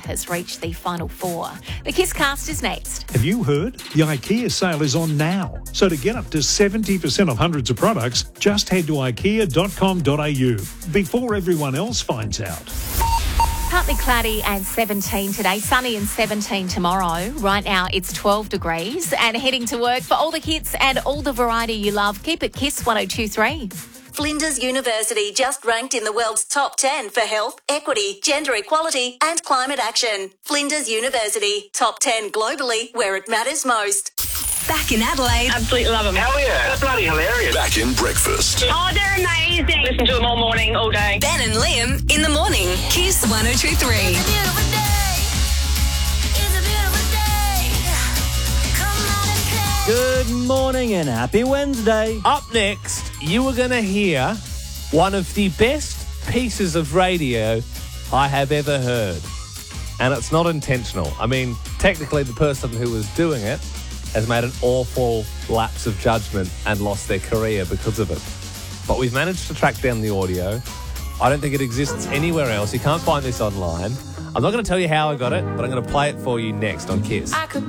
has reached the final four. The Kiss Cast is next. Have you heard? The IKEA sale is on now. So to get up to 70% off hundreds of products, just head to ikea.com.au before everyone else finds out. Partly cloudy and 17 today, sunny and 17 tomorrow. Right now it's 12 degrees and heading to work. For all the hits and all the variety you love, keep it Kiss 102.3. Flinders University just ranked in the world's top 10 for health, equity, gender equality and climate action. Flinders University, top 10 globally where it matters most. Back in Adelaide. Absolutely love them. Hell yeah, they're bloody hilarious. Back in breakfast. Oh, they're amazing. Listen to them all morning, all day. Ben and Liam in the morning. Kiss 102.3. Good morning and happy Wednesday. Up next, you are going to hear one of the best pieces of radio I have ever heard. And it's not intentional. I mean, technically the person who was doing it has made an awful lapse of judgment and lost their career because of it. But we've managed to track down the audio. I don't think it exists anywhere else. You can't find this online. I'm not going to tell you how I got it, but I'm going to play it for you next on Kiss.